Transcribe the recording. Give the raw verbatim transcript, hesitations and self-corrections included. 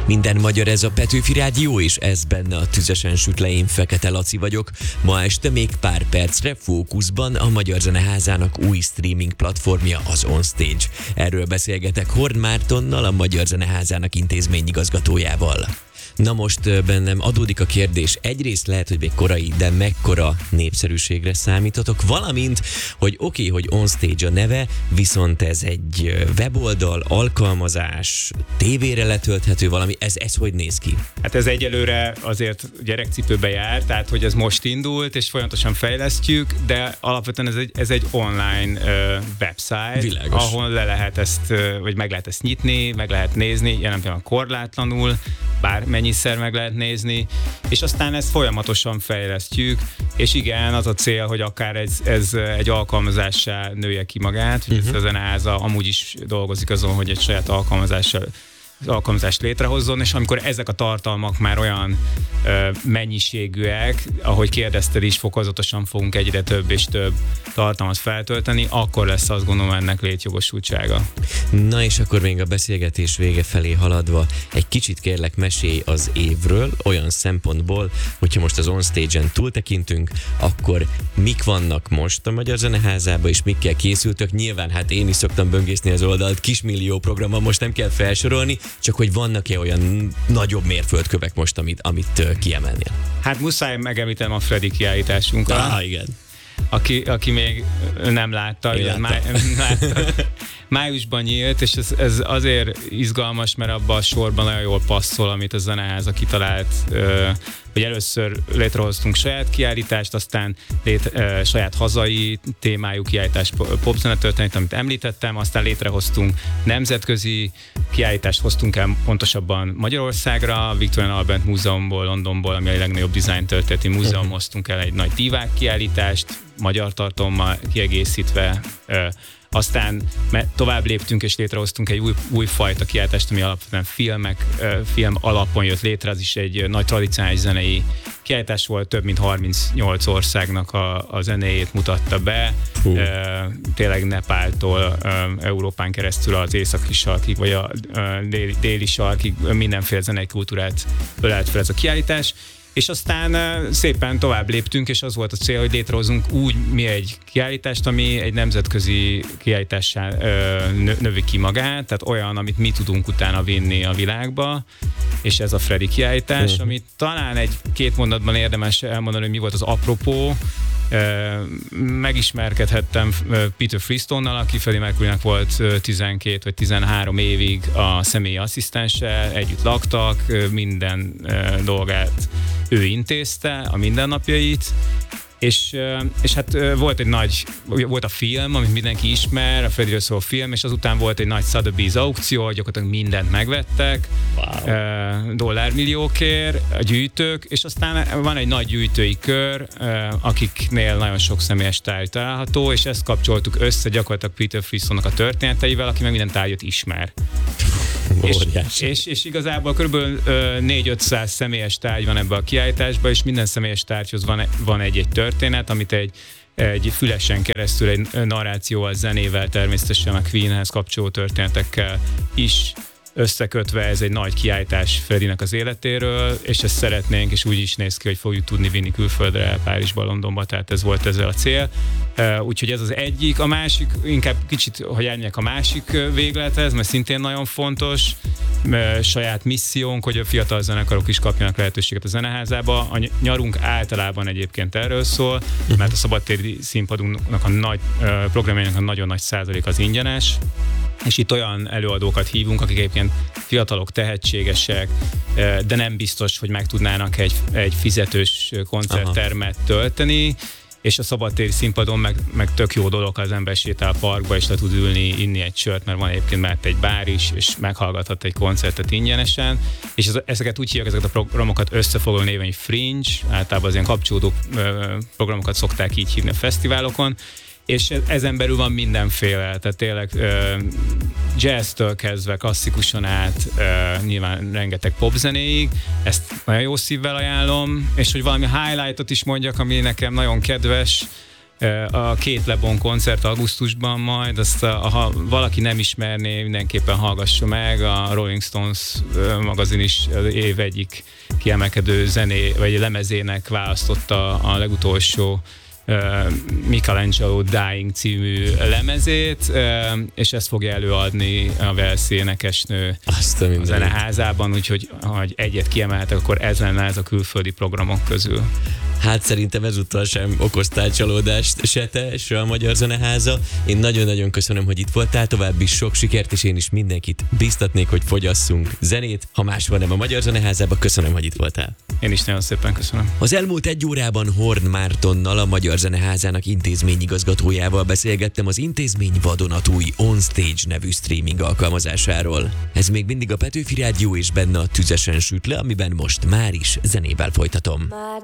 Minden magyar, ez a Petőfi Rádió, és ez benne a Tüzesen süt le, én Fekete Laci vagyok. Ma este még pár percre fókuszban a Magyar Zeneházának új streaming platformja, az OnStage. Erről beszélgetek Horn Mártonnal, a Magyar Zeneházának intézményigazgatójával. Na most bennem adódik a kérdés, egyrészt lehet, hogy még korai, de mekkora népszerűségre számítotok, valamint, hogy oké, okay, hogy OnStage a neve, viszont ez egy weboldal, alkalmazás, tévére letölthető valami, ez, ez hogy néz ki? Hát ez egyelőre azért gyerekcipőbe jár, tehát hogy ez most indult, és folyamatosan fejlesztjük, de alapvetően ez egy, ez egy online uh, website, Világos. Ahol le lehet ezt, uh, vagy meg lehet ezt nyitni, meg lehet nézni, jelen pillanatban korlátlanul, bármennyiszer meg lehet nézni, és aztán ezt folyamatosan fejlesztjük, és igen, az a cél, hogy akár ez, ez egy alkalmazássá nője ki magát, hogy uh-huh. a Zeneháza amúgy is dolgozik azon, hogy egy saját alkalmazással alkalmazást létrehozzon, és amikor ezek a tartalmak már olyan ö, mennyiségűek, ahogy kérdezted is, fokozatosan fogunk egyre több és több tartalmat feltölteni, akkor lesz, azt gondolom, ennek létjogosultsága. Na és akkor még a beszélgetés vége felé haladva, egy kicsit kérlek mesélj az évről, olyan szempontból, hogyha most az OnStage-en túltekintünk, akkor mik vannak most a Magyar Zeneházában, és mikkel készültök? Nyilván, hát én is szoktam böngészni az oldalt, kismillió program van, most nem kell felsorolni, csak hogy vannak-e olyan nagyobb mérföldkövek most, amit, amit kiemelnél? Hát muszáj megemlítenem a Freddy kiállításunkat. Ah, igen. Aki, aki még nem látta, Én máj, látta. Májusban nyílt, és ez, ez azért izgalmas, mert abban a sorban nagyon jól passzol, amit a Zeneháza kitalált, hogy először létrehoztunk saját kiállítást, aztán lét, saját hazai témájú kiállítást, popzenetörténet, amit említettem, aztán létrehoztunk nemzetközi kiállítást, hoztunk el pontosabban Magyarországra, Victoria and Albert Múzeumból, Londonból, ami a legnagyobb design történeti múzeum, uh-huh. hoztunk el egy nagy divák kiállítást, magyar tartalommal kiegészítve, aztán tovább léptünk és létrehoztunk egy új, új fajta kiállítást, ami alapvetően filmek, film alapon jött létre, az is egy nagy tradicionális zenei kiállítás volt, több mint harmincnyolc országnak a, a zenéjét mutatta be, uh. tényleg Nepáltól Európán keresztül az északi sarkig, vagy a déli, déli sarkig mindenféle zenei kultúrát ölelt fel ez a kiállítás. És aztán szépen tovább léptünk, és az volt a cél, hogy létrehozunk úgy mi egy kiállítást, ami egy nemzetközi kiállítássá növi ki magát, tehát olyan, amit mi tudunk utána vinni a világba, és ez a Freddy kiállítás, uh-huh. amit talán egy-két mondatban érdemes elmondani, hogy mi volt az apropó. Megismerkedhettem Peter Freestone-nal, aki Freddie Mercurynek volt tizenkét vagy tizenhárom évig a személyi asszisztense, együtt laktak, minden dolgát ő intézte, a mindennapjait, és, és hát volt egy nagy, volt a film, amit mindenki ismer, a Freddyről szóló film, és azután volt egy nagy Sotheby's aukció, gyakorlatilag mindent megvettek, wow. dollármilliókért a gyűjtők, és aztán van egy nagy gyűjtői kör, akiknél nagyon sok személyes tárgy található, és ezt kapcsoltuk össze gyakorlatilag Peter Freestone-nak a történeteivel, aki meg minden tárgyat ismer. És, és, és igazából kb. négy-ötszáz személyes tárgy van ebben a kiállításban, és minden személyes tárgyhoz van, van egy-egy történet, amit egy, egy fülesen keresztül, egy narrációval, zenével, természetesen a Queenhez kapcsoló történetekkel is összekötve ez egy nagy kiállítás Freddynek az életéről, és ezt szeretnénk, és úgy is néz ki, hogy fogjuk tudni vinni külföldre, Párizsba, Londonba, tehát ez volt ezzel a cél. Úgyhogy ez az egyik. A másik, inkább kicsit, hogy elmegyek a másik véglethez, mert szintén nagyon fontos, saját missziónk, hogy a fiatal zenekarok is kapjanak lehetőséget a Zeneházába. A nyarunk általában egyébként erről szól, mert a szabadtéri színpadunknak a nagy programjának a nagyon nagy százalék az ingyenes, és itt olyan előadókat hívunk, akik egyébként fiatalok, tehetségesek, de nem biztos, hogy meg tudnának egy, egy fizetős koncerttermet tölteni, és a szabadtéri színpadon meg, meg tök jó dolog, ha az ember sétál a parkba, és le tud ülni, inni egy sört, mert van egyébként mellett egy bár is, és meghallgathat egy koncertet ingyenesen, és ez, ezeket úgy hívják, ezeket a programokat összefoglaló néven, hogy Fringe, általában az ilyen kapcsolódó programokat szokták így hívni a fesztiválokon, és ezen belül van mindenféle, tehát tényleg uh, jazztől kezdve klasszikusan át, uh, nyilván rengeteg popzenéig, ezt nagyon jó szívvel ajánlom, és hogy valami highlightot is mondjak, ami nekem nagyon kedves, A két Lebon koncert augusztusban majd, azt ha valaki nem ismerné, mindenképpen hallgassa meg. A Rolling Stones magazin is az év egyik kiemelkedő zené, vagy lemezének választotta a legutolsó Uh, Michelangelo Dying című lemezét, uh, és ezt fogja előadni a walesi énekesnő a zeneházában, úgyhogy ha egyet kiemeltek, akkor ez lenne ez a külföldi programok közül. Hát szerintem ezúttal sem okoztál csalódást se te, se a Magyar Zeneháza. Én nagyon-nagyon köszönöm, hogy itt voltál, további sok sikert, és én is mindenkit biztatnék, hogy fogyasszunk zenét, ha máshol nem a Magyar Zeneházába. Köszönöm, hogy itt voltál. Én is nagyon szépen köszönöm. Az elmúlt egy órában Horn Mártonnal, a Magyar Zeneházának intézményigazgatójával beszélgettem az intézmény vadonatúj OnStage nevű streaming alkalmazásáról. Ez még mindig a Petőfi Rádió, és benne a Tüzesen süt le, amiben most már is zenével folytatom.